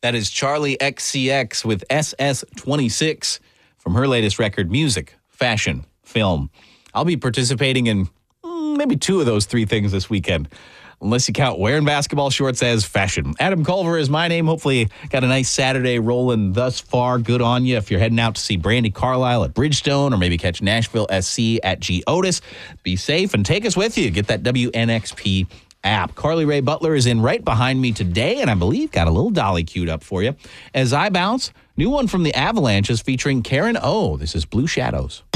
That is Charlie XCX with SS26 from her latest record, Music, Fashion, Film. I'll be participating in maybe 2 of those 3 things this weekend, unless you count wearing basketball shorts as fashion. Adam Culver is my name. Hopefully got a nice Saturday rolling thus far. Good on you. If you're heading out to see Brandi Carlile at Bridgestone or maybe catch Nashville SC at G. Otis, be safe and take us with you. Get that WNXP app. Carly Rae Butler is in right behind me today, and I believe got a little dolly queued up for you. As I bounce, new one from the Avalanches featuring Karen O. This is Blue Shadows.